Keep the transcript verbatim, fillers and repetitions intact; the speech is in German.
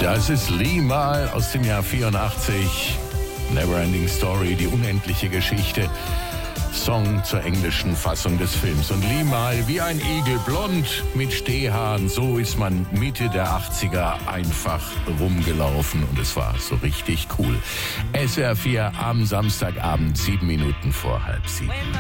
Das ist Lee Mal aus dem Jahr vierundachtzig. Neverending Story, die unendliche Geschichte. Song zur englischen Fassung des Films. Und Lee Mal, wie ein Igel, blond mit Stehhaaren, so ist man Mitte der achtziger einfach rumgelaufen und es war so richtig cool. S W R vier am Samstagabend, sieben Minuten vor halb sieben.